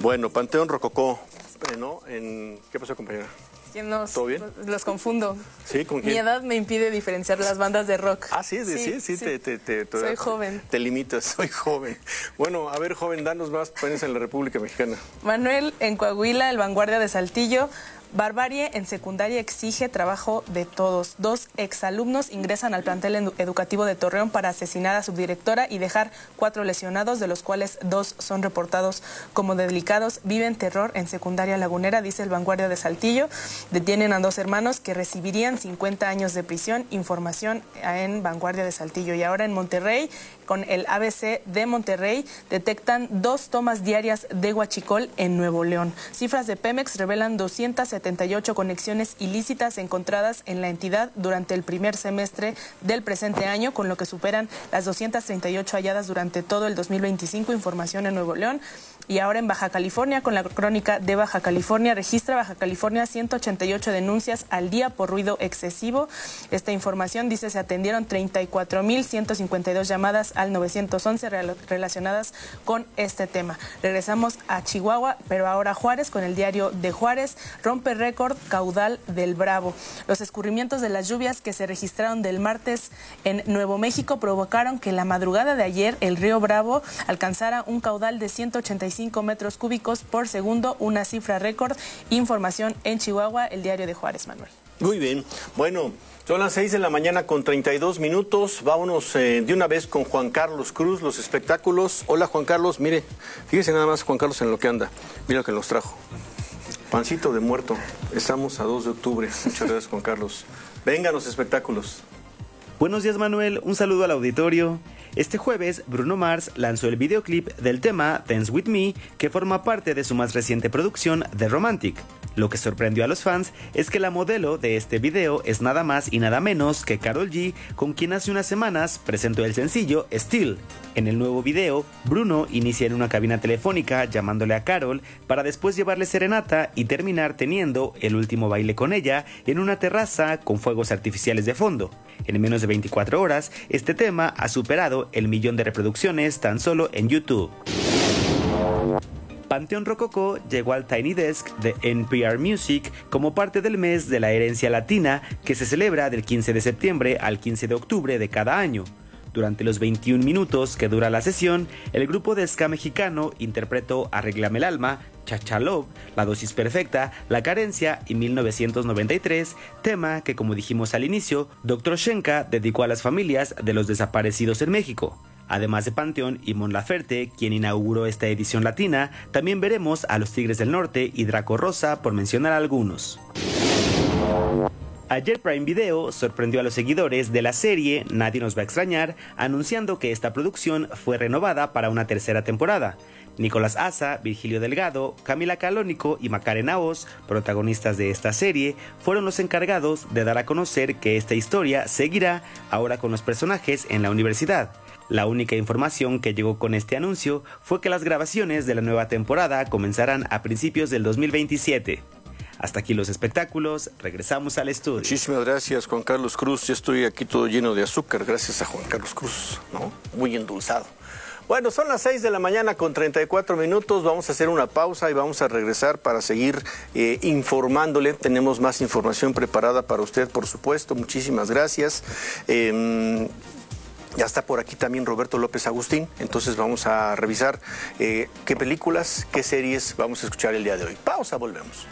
Bueno, Panteón Rococó, ¿no? ¿Qué pasó, compañera? ¿Todo bien? Los confundo. ¿Sí? ¿Con quién? Mi edad me impide diferenciar las bandas de rock. Ah, sí. Soy joven. Te limitas, soy joven. Bueno, a ver, joven, danos más países en la República Mexicana. Manuel, en Coahuila, el Vanguardia de Saltillo. Barbarie en secundaria exige trabajo de todos. 2 exalumnos ingresan al plantel educativo de Torreón para asesinar a subdirectora y dejar 4 lesionados, de los cuales 2 son reportados como delicados. Viven terror en secundaria lagunera, dice el Vanguardia de Saltillo. Detienen a 2 hermanos que recibirían 50 años de prisión. Información en Vanguardia de Saltillo. Y ahora en Monterrey, con el ABC de Monterrey, detectan 2 tomas diarias de huachicol en Nuevo León. Cifras de Pemex revelan 278 conexiones ilícitas encontradas en la entidad durante el primer semestre del presente año, con lo que superan las 238 halladas durante todo el 2025, información en Nuevo León. Y ahora en Baja California, con la crónica de Baja California, registra Baja California 188 denuncias al día por ruido excesivo. Esta información dice se atendieron 34.152 llamadas al 911 relacionadas con este tema. Regresamos a Chihuahua, pero ahora a Juárez, con el diario de Juárez. Rompe récord caudal del Bravo. Los escurrimientos de las lluvias que se registraron del martes en Nuevo México provocaron que la madrugada de ayer el río Bravo alcanzara un caudal de 185 metros cúbicos por segundo, una cifra récord. Información en Chihuahua, el diario de Juárez, Manuel. Muy bien. Bueno, son las 6 de la mañana con 32 minutos. Vámonos de una vez con Juan Carlos Cruz, los espectáculos. Hola, Juan Carlos. Mire, fíjese nada más, Juan Carlos, en lo que anda. Mira lo que nos trajo. Pancito de muerto. Estamos a 2 de octubre. Muchas gracias, Juan Carlos. Vengan los espectáculos. Buenos días, Manuel. Un saludo al auditorio. Este jueves, Bruno Mars lanzó el videoclip del tema Dance With Me, que forma parte de su más reciente producción, The Romantic. Lo que sorprendió a los fans es que la modelo de este video es nada más y nada menos que Karol G, con quien hace unas semanas presentó el sencillo Still. En el nuevo video, Bruno inicia en una cabina telefónica llamándole a Karol para después llevarle serenata y terminar teniendo el último baile con ella en una terraza con fuegos artificiales de fondo. En menos de 24 horas, este tema ha superado el 1.000.000 de reproducciones tan solo en YouTube. Panteón Rococó llegó al Tiny Desk de NPR Music como parte del mes de la herencia latina, que se celebra del 15 de septiembre al 15 de octubre de cada año. Durante los 21 minutos que dura la sesión, el grupo de ska mexicano interpretó Arréglame el alma, Cha-Cha Love, La dosis perfecta, La carencia y 1993, tema que, como dijimos al inicio, Dr. Shenka dedicó a las familias de los desaparecidos en México. Además de Panteón y Mon Laferte, quien inauguró esta edición latina, también veremos a los Tigres del Norte y Draco Rosa, por mencionar algunos. Ayer Prime Video sorprendió a los seguidores de la serie Nadie nos va a extrañar, anunciando que esta producción fue renovada para una tercera temporada. Nicolás Asa, Virgilio Delgado, Camila Calónico y Macarena Oz, protagonistas de esta serie, fueron los encargados de dar a conocer que esta historia seguirá ahora con los personajes en la universidad. La única información que llegó con este anuncio fue que las grabaciones de la nueva temporada comenzarán a principios del 2027. Hasta aquí los espectáculos, regresamos al estudio. Muchísimas gracias, Juan Carlos Cruz. Yo estoy aquí todo lleno de azúcar, gracias a Juan Carlos Cruz, ¿no? Muy endulzado. Bueno, son las 6 de la mañana con 34 minutos. Vamos a hacer una pausa y vamos a regresar para seguir informándole. Tenemos más información preparada para usted, por supuesto. Muchísimas gracias. Ya está por aquí también Roberto López Agustín, entonces vamos a revisar qué películas, qué series vamos a escuchar el día de hoy. Pausa, volvemos.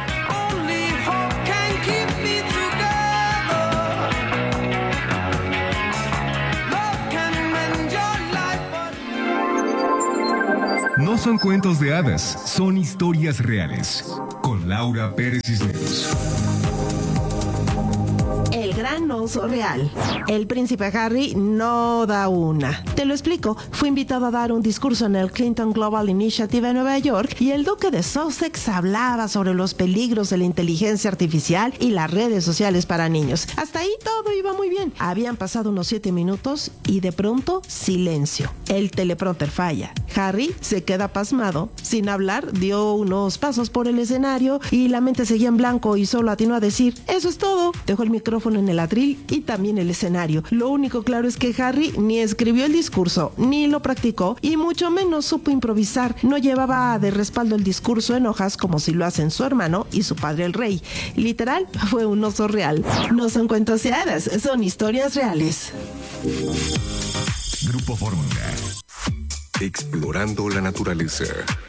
No son cuentos de hadas, son historias reales. Con Laura Pérez Cisneros. El gran oso real. El príncipe Harry no da una. Te lo explico. Fue invitado a dar un discurso en el Clinton Global Initiative en Nueva York y el duque de Sussex hablaba sobre los peligros de la inteligencia artificial y las redes sociales para niños. Hasta ahí todo iba muy bien. Habían pasado unos 7 minutos y de pronto silencio. El teleprompter falla. Harry se queda pasmado. Sin hablar, dio unos pasos por el escenario y la mente seguía en blanco y solo atinó a decir: eso es todo. Dejó el micrófono en el atril móvil y también el escenario. Lo único claro es que Harry ni escribió el discurso, ni lo practicó, y mucho menos supo improvisar. No llevaba de respaldo el discurso en hojas como si lo hacen su hermano y su padre el rey. Literal, fue un oso real. No son cuentos de hadas, son historias reales. Grupo Fórmula. Explorando la naturaleza.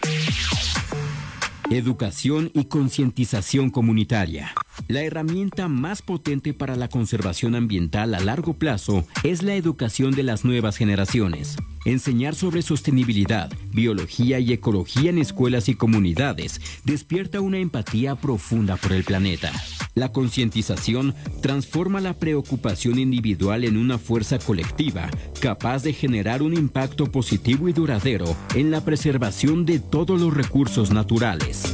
Educación y concientización comunitaria. La herramienta más potente para la conservación ambiental a largo plazo es la educación de las nuevas generaciones. Enseñar sobre sostenibilidad, biología y ecología en escuelas y comunidades despierta una empatía profunda por el planeta. La concientización transforma la preocupación individual en una fuerza colectiva capaz de generar un impacto positivo y duradero en la preservación de todos los recursos naturales.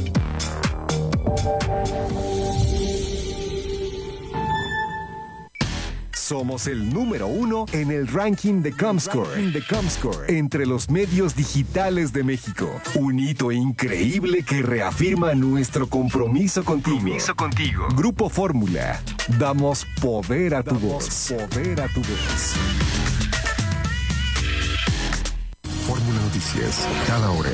Somos el número 1 en el ranking de Comscore entre los medios digitales de México. Un hito increíble que reafirma nuestro compromiso contigo. Grupo Fórmula. Damos poder a tu voz. Fórmula Noticias. Cada hora.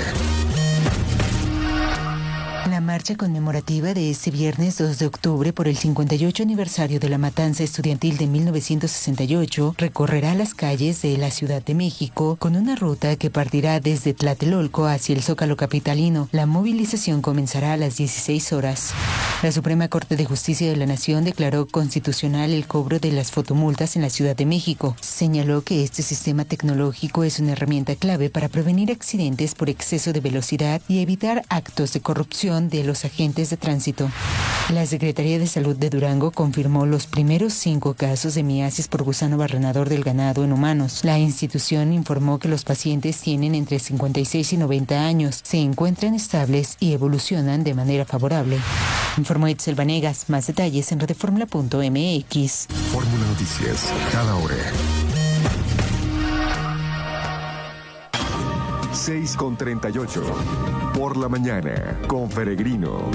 La marcha conmemorativa de este viernes 2 de octubre por el 58 aniversario de la matanza estudiantil de 1968 recorrerá las calles de la Ciudad de México con una ruta que partirá desde Tlatelolco hacia el Zócalo capitalino. La movilización comenzará a las 16 horas. La Suprema Corte de Justicia de la Nación declaró constitucional el cobro de las fotomultas en la Ciudad de México. Señaló que este sistema tecnológico es una herramienta clave para prevenir accidentes por exceso de velocidad y evitar actos de corrupción de los agentes de tránsito. La Secretaría de Salud de Durango confirmó los primeros 5 casos de miasis por gusano barrenador del ganado en humanos. La institución informó que los pacientes tienen entre 56 y 90 años, se encuentran estables y evolucionan de manera favorable. Informó Itzel Vanegas. Más detalles en redeformula.mx. Fórmula Noticias. Cada hora. 6:38. Por la mañana, con Peregrino.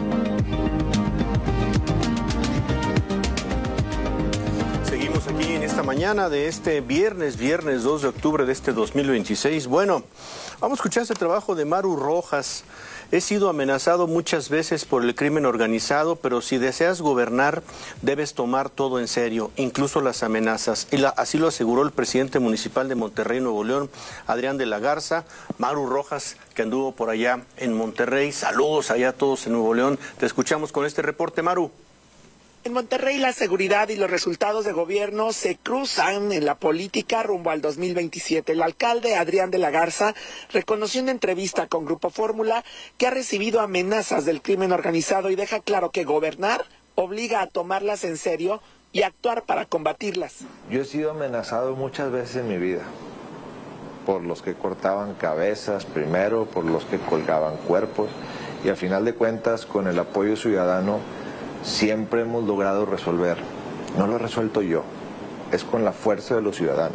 Seguimos aquí en esta mañana de este viernes 2 de octubre de este 2026. Bueno, vamos a escuchar este trabajo de Maru Rojas. He sido amenazado muchas veces por el crimen organizado, pero si deseas gobernar, debes tomar todo en serio, incluso las amenazas. Así lo aseguró el presidente municipal de Monterrey, Nuevo León, Adrián de la Garza. Maru Rojas, que anduvo por allá en Monterrey. Saludos allá a todos en Nuevo León. Te escuchamos con este reporte, Maru. En Monterrey la seguridad y los resultados de gobierno se cruzan en la política rumbo al 2027. El alcalde Adrián de la Garza reconoció en entrevista con Grupo Fórmula que ha recibido amenazas del crimen organizado y deja claro que gobernar obliga a tomarlas en serio y actuar para combatirlas. Yo he sido amenazado muchas veces en mi vida por los que cortaban cabezas primero, por los que colgaban cuerpos y al final de cuentas con el apoyo ciudadano siempre hemos logrado resolver. No lo he resuelto yo, es con la fuerza de los ciudadanos.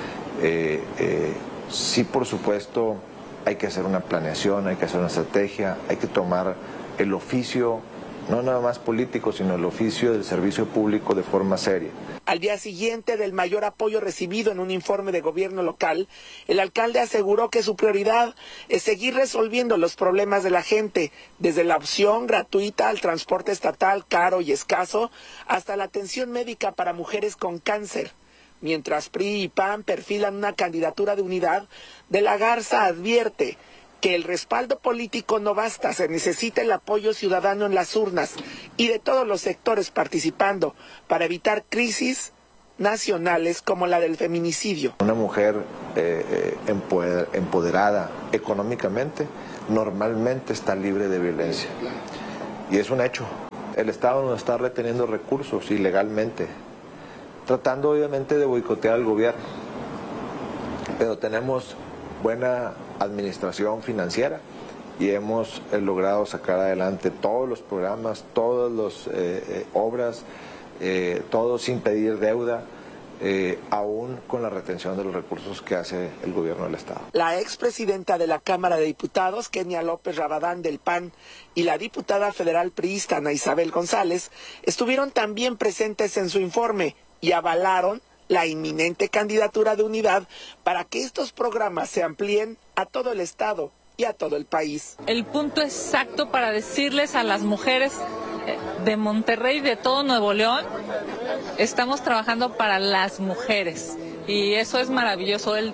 Sí, por supuesto, hay que hacer una planeación, hay que hacer una estrategia, hay que tomar el oficio, no nada más político, sino el oficio del servicio público de forma seria. Al día siguiente del mayor apoyo recibido en un informe de gobierno local, el alcalde aseguró que su prioridad es seguir resolviendo los problemas de la gente, desde la opción gratuita al transporte estatal caro y escaso, hasta la atención médica para mujeres con cáncer. Mientras PRI y PAN perfilan una candidatura de unidad, de la Garza advierte que el respaldo político no basta, se necesita el apoyo ciudadano en las urnas y de todos los sectores participando para evitar crisis nacionales como la del feminicidio. Una mujer empoderada económicamente normalmente está libre de violencia y es un hecho. El Estado no está reteniendo recursos ilegalmente, tratando obviamente de boicotear al gobierno, pero tenemos buena administración financiera y hemos logrado sacar adelante todos los programas, todas las obras, todo sin pedir deuda. aún con la retención de los recursos que hace el gobierno del Estado. La expresidenta de la Cámara de Diputados, Kenia López Rabadán del PAN, y la diputada federal priista Ana Isabel González estuvieron también presentes en su informe y avalaron la inminente candidatura de Unidad para que estos programas se amplíen a todo el Estado y a todo el país. El punto exacto para decirles a las mujeres de Monterrey, de todo Nuevo León, estamos trabajando para las mujeres y eso es maravilloso. El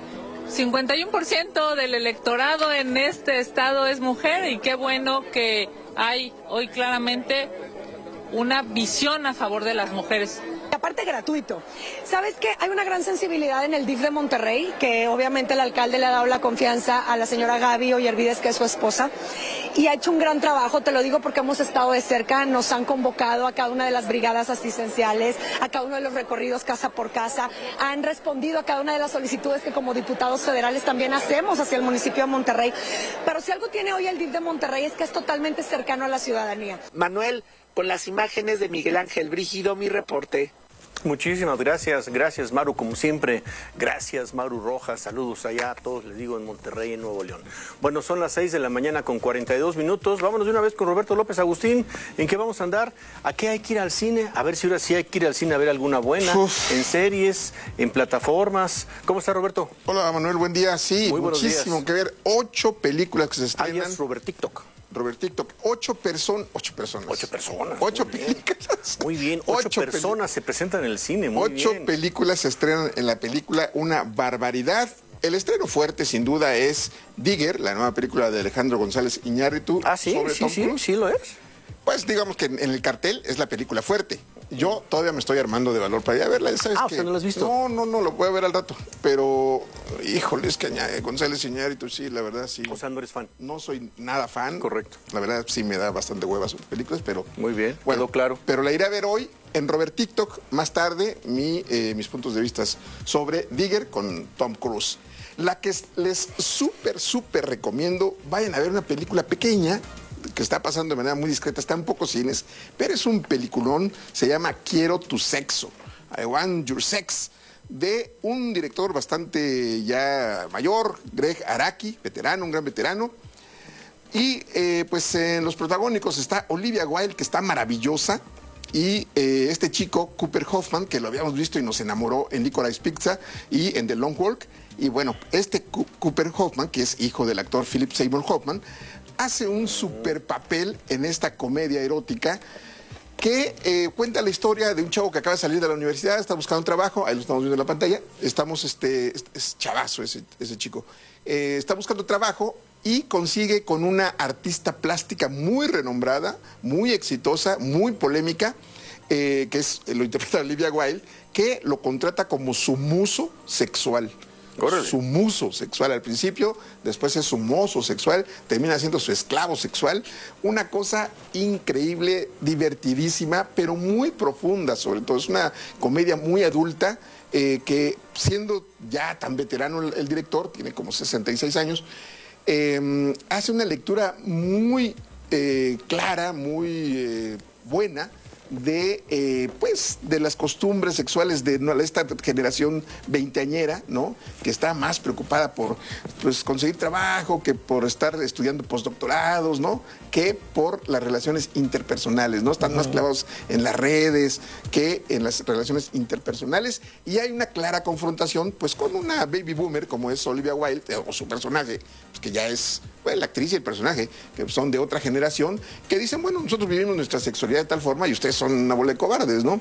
51% del electorado en este estado es mujer y qué bueno que hay hoy claramente una visión a favor de las mujeres. Aparte gratuito. ¿Sabes qué? Hay una gran sensibilidad en el DIF de Monterrey, que obviamente el alcalde le ha dado la confianza a la señora Gaby Ollervides, que es su esposa, y ha hecho un gran trabajo, te lo digo porque hemos estado de cerca, nos han convocado a cada una de las brigadas asistenciales, a cada uno de los recorridos casa por casa, han respondido a cada una de las solicitudes que como diputados federales también hacemos hacia el municipio de Monterrey. Pero si algo tiene hoy el DIF de Monterrey es que es totalmente cercano a la ciudadanía. Manuel, con las imágenes de Miguel Ángel Brígido, mi reporte. Muchísimas gracias, gracias Maru, como siempre, gracias Maru Rojas, saludos allá a todos, les digo, en Monterrey, en Nuevo León. Bueno, son las 6 de la mañana con 42 minutos, vámonos de una vez con Roberto López Agustín. ¿En qué vamos a andar? ¿A qué hay que ir al cine? A ver si ahora sí hay que ir al cine a ver alguna buena, en series, en plataformas. ¿Cómo está, Roberto? Hola Manuel, buen día, sí, muy muchísimo días. Que ver, 8 películas que se estrenan. Alias Robert TikTok. Robert TikTok, 8 personas. 8 personas. 8 películas. Muy bien, 8 personas se presentan en el cine, muy 8 bien. películas se estrenan en la película, una barbaridad. El estreno fuerte, sin duda, es Digger, la nueva película de Alejandro González Iñárritu. Ah, sí, sobre Tom Cruise. sí lo es. Pues digamos que en el cartel es la película fuerte. Yo todavía me estoy armando de valor para ir a verla. ¿Sabes o sea, ¿no la has visto? No, lo voy a ver al rato. Pero, híjole, es que González Iñárritu, sí, la verdad, sí. O sea, no eres fan. No soy nada fan. Correcto. La verdad, sí me da bastante hueva sus películas, pero... Muy bien, bueno, quedó claro. Pero la iré a ver hoy en Robert TikTok, más tarde, mis puntos de vista sobre Digger con Tom Cruise. La que les súper recomiendo, vayan a ver una película pequeña, que está pasando de manera muy discreta, está en pocos cines, pero es un peliculón, se llama Quiero tu sexo, I Want Your Sex, de un director bastante ya mayor, Greg Araki, veterano, un gran veterano. Y pues en los protagónicos está Olivia Wilde, que está maravillosa, y este chico, Cooper Hoffman, que lo habíamos visto y nos enamoró en Licorice Pizza y en The Long Walk. Y bueno, este Cooper Hoffman, que es hijo del actor Philip Seymour Hoffman, hace un super papel en esta comedia erótica que cuenta la historia de un chavo que acaba de salir de la universidad, está buscando un trabajo, ahí lo estamos viendo en la pantalla, es chavazo ese chico, está buscando trabajo y consigue con una artista plástica muy renombrada, muy exitosa, muy polémica, que lo interpreta Olivia Wilde, que lo contrata como su muso sexual. Órale. Su muso sexual al principio, después es su mozo sexual, termina siendo su esclavo sexual. Una cosa increíble, divertidísima, pero muy profunda, sobre todo. Es una comedia muy adulta, que siendo ya tan veterano el director, tiene como 66 años, hace una lectura muy clara, muy buena, de las costumbres sexuales de esta generación veinteañera, ¿no? Que está más preocupada por conseguir trabajo, que por estar estudiando postdoctorados, ¿no? Que por las relaciones interpersonales, ¿no? Están más clavados en las redes que en las relaciones interpersonales, y hay una clara confrontación pues con una baby boomer como es Olivia Wilde, o su personaje, pues, que ya es la actriz y el personaje, que son de otra generación, que dicen, bueno, nosotros vivimos nuestra sexualidad de tal forma y ustedes son una bola de cobardes, ¿no?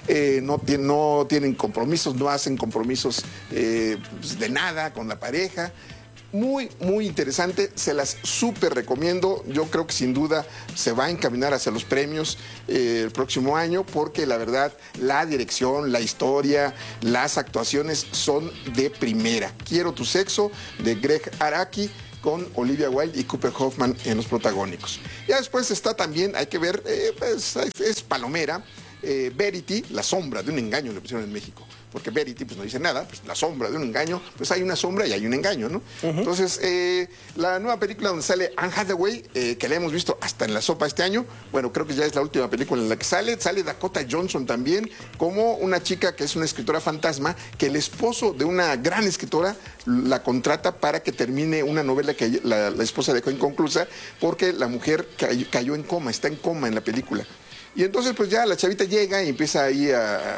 No tienen compromisos, no hacen compromisos de nada con la pareja. Muy, muy interesante, se las súper recomiendo. Yo creo que sin duda se va a encaminar hacia los premios el próximo año, porque la verdad, la dirección, la historia, las actuaciones son de primera. Quiero tu sexo, de Greg Araki, con Olivia Wilde y Cooper Hoffman en los protagónicos. Ya después está también, hay que ver, es palomera, Verity, la sombra de un engaño, le pusieron en México. Porque Verity pues no dice nada, pues la sombra de un engaño, pues hay una sombra y hay un engaño, ¿no? Entonces, la nueva película donde sale Anne Hathaway, que la hemos visto hasta en la sopa este año, bueno, creo que ya es la última película en la que sale Dakota Johnson también, como una chica que es una escritora fantasma, que el esposo de una gran escritora la contrata para que termine una novela que la esposa dejó inconclusa, porque la mujer cayó en coma, está en coma en la película. Y entonces pues ya la chavita llega y empieza ahí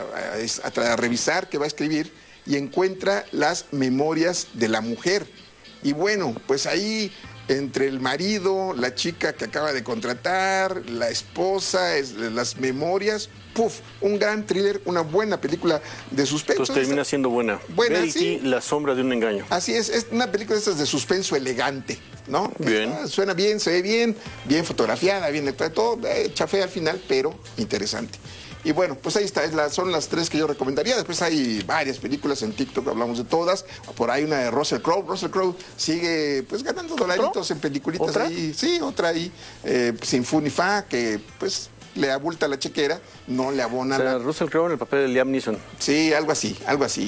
a revisar qué va a escribir y encuentra las memorias de la mujer. Y bueno, pues ahí entre el marido, la chica que acaba de contratar, la esposa, las memorias, ¡puf! Un gran thriller, una buena película de suspenso. Entonces termina siendo buena. Buena, sí. La sombra de un engaño. Así es una película de estas de suspenso elegante, ¿no? Bien. Suena bien, se ve bien fotografiada, bien todo, chafea al final, pero interesante. Y bueno, pues ahí está, son las 3 que yo recomendaría. Después hay varias películas en TikTok, hablamos de todas. Por ahí una de Russell Crowe. Russell Crowe sigue pues ganando dolaritos en peliculitas. ¿Otra? Ahí. Sí, otra ahí, sin fu ni fa, que pues le abulta la chequera, no le abona. O sea, Russell Crowe en el papel de Liam Neeson. Sí, algo así.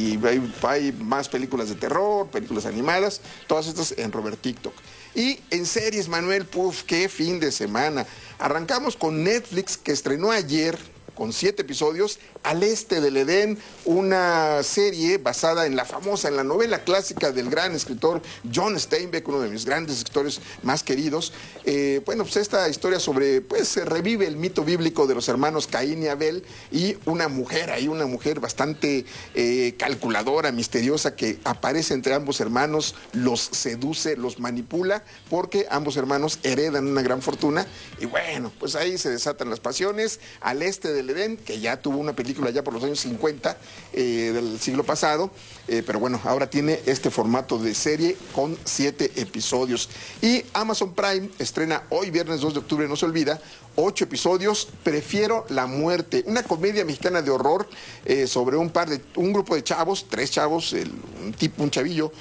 Hay más películas de terror, películas animadas, todas estas en Robert TikTok. Y en series, Manuel, qué fin de semana. Arrancamos con Netflix, que estrenó ayer con 7 episodios, Al Este del Edén, una serie basada en la novela clásica del gran escritor John Steinbeck, uno de mis grandes escritores más queridos. Bueno, pues esta historia se revive el mito bíblico de los hermanos Caín y Abel y una mujer bastante calculadora, misteriosa, que aparece entre ambos hermanos, los seduce, los manipula, porque ambos hermanos heredan una gran fortuna. Y bueno, pues ahí se desatan las pasiones. Al Este del Edén, que ya tuvo una película ya por los años 50 del siglo pasado, pero bueno, ahora tiene este formato de serie con 7 episodios. Y Amazon Prime estrena hoy, viernes 2 de octubre, no se olvida, 8 episodios, Prefiero la muerte, una comedia mexicana de horror sobre un grupo de chavos, 3 chavos, un chavillo,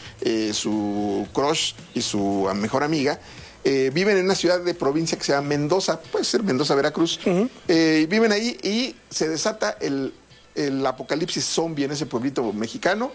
su crush y su mejor amiga. Viven en una ciudad de provincia que se llama Mendoza, puede ser Mendoza, Veracruz. Viven ahí y se desata el apocalipsis zombie en ese pueblito mexicano.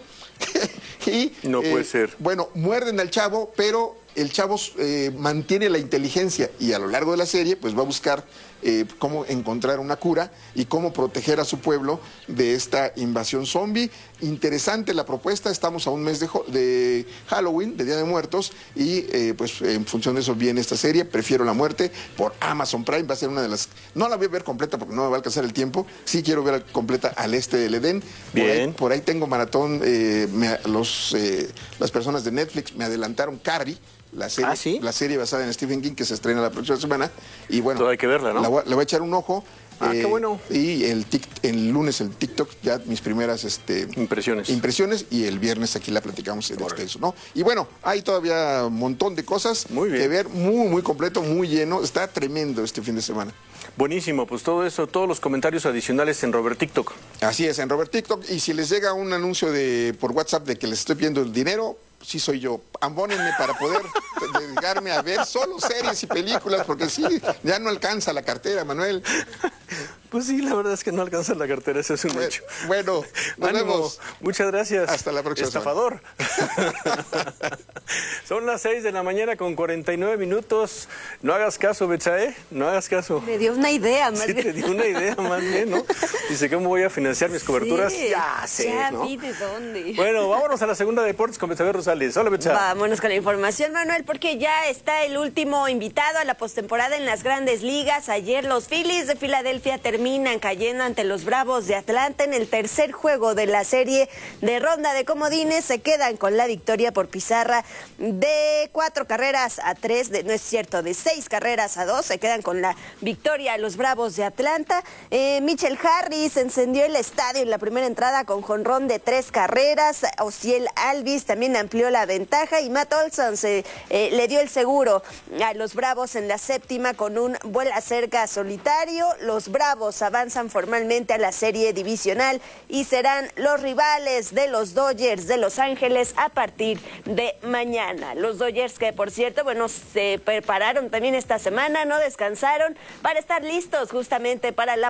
Y, no puede ser. Bueno, muerden al chavo, pero el chavo mantiene la inteligencia y a lo largo de la serie pues va a buscar cómo encontrar una cura y cómo proteger a su pueblo de esta invasión zombie. Interesante la propuesta, estamos a un mes de Halloween, de Día de Muertos, y pues en función de eso viene esta serie, Prefiero la muerte, por Amazon Prime. Va a ser una de las... No la voy a ver completa porque no me va a alcanzar el tiempo, sí quiero ver completa Al Este del Edén. Bien. Por ahí tengo maratón, las personas de Netflix me adelantaron Carrie, la serie, ¿sí? La serie basada en Stephen King, que se estrena la próxima semana. Y bueno, todo hay que verla, ¿no? Le voy a echar un ojo. Qué bueno. Y el lunes el TikTok, ya mis primeras impresiones, y el viernes aquí la platicamos en extenso, ¿no? Y bueno, hay todavía un montón de cosas que ver, muy completo, muy lleno. Está tremendo este fin de semana. Buenísimo, pues todo eso, todos los comentarios adicionales en Robert TikTok. Así es, en Robert TikTok. Y si les llega un anuncio por WhatsApp de que les estoy pidiendo el dinero, sí soy yo. Abónenme para poder dedicarme a ver solo series y películas, porque sí, ya no alcanza la cartera, Manuel. Pues sí, la verdad es que no alcanza la cartera, eso es un hecho. Bueno, nos vemos. Muchas gracias. Hasta la próxima. Estafador. Son las 6 de la mañana con 49 minutos. No hagas caso, Betsae, no hagas caso. Me dio una idea, más bien. Sí, te dio una idea, más bien, ¿no? Dice, ¿cómo voy a financiar mis coberturas? Sí, ya sé, ¿no? vi de dónde. Bueno, vámonos a la segunda de deportes con Betsae Rosales. Hola, Betsae. Vámonos con la información, Manuel, porque ya está el último invitado a la postemporada en las Grandes Ligas. Ayer los Phillies de Filadelfia terminan cayendo ante los Bravos de Atlanta en el tercer juego de la serie de ronda de comodines. Se quedan con la victoria por pizarra de 4 carreras a 3, de 6 carreras a 2. Se quedan con la victoria los Bravos de Atlanta. Mitchell Harris encendió el estadio en la primera entrada con jonrón de 3 carreras. Ociel Alvis también amplió la ventaja y Matt Olson le dio el seguro a los Bravos en la séptima con un vuela cerca solitario. Los Bravos avanzan formalmente a la serie divisional y serán los rivales de los Dodgers de Los Ángeles a partir de mañana. Los Dodgers que, por cierto, bueno, se prepararon también esta semana, no descansaron para estar listos justamente para la